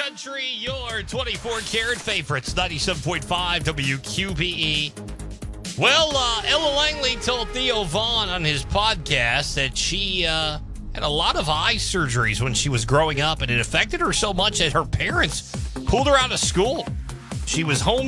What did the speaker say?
Country, your 24-karat favorites, 97.5 WQBE. Well, Ella Langley told Theo Vaughn on his podcast that she had a lot of eye surgeries when she was growing up, and it affected her so much that her parents pulled her out of school. She was home